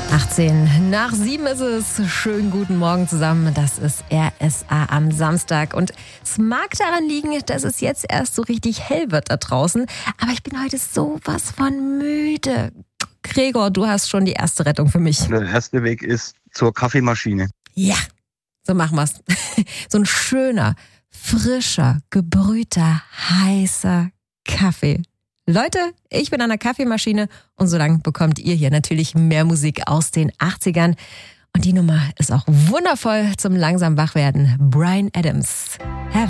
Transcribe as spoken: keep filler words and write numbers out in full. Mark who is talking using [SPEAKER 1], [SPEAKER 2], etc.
[SPEAKER 1] achtzehn nach sieben ist es. Schönen guten Morgen zusammen. Das ist R S A am Samstag. Und es mag daran liegen, dass es jetzt erst so richtig hell wird da draußen. Aber ich bin heute sowas von müde. Gregor, du hast schon die erste Rettung für mich.
[SPEAKER 2] Der erste Weg ist zur Kaffeemaschine.
[SPEAKER 1] Ja, so machen wir's. So ein schöner, frischer, gebrühter, heißer Kaffee. Leute, ich bin an der Kaffeemaschine und so lange bekommt ihr hier natürlich mehr Musik aus den achtzigern. Und die Nummer ist auch wundervoll zum langsam Wachwerden. Bryan Adams.